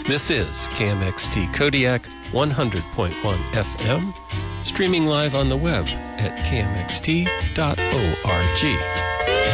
This is KMXT Kodiak 100.1 FM, streaming live on the web at kmxt.org.